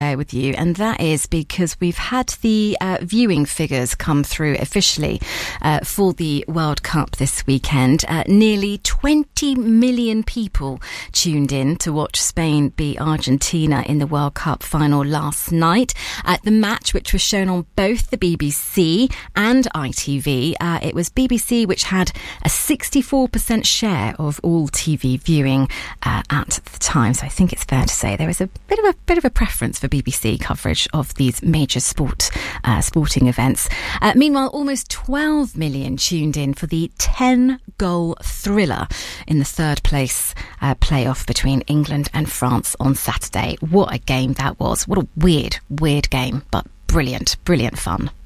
share with you, and that is because we've had the viewing figures come through officially for the World Cup this weekend. Nearly 20 million people tuned in to watch Spain beat Argentina in the World Cup final last night. The match, which was shown on both the BBC and ITV, it was BBC which had a 64% share of all TV viewing at the time. So I think it's fair to say there is a bit of a preference for BBC coverage of these major sporting events. Meanwhile, almost 12 million tuned in for the 10-goal thriller in the third place playoff between England and France on Saturday. What a game that was. What a weird game, but brilliant fun.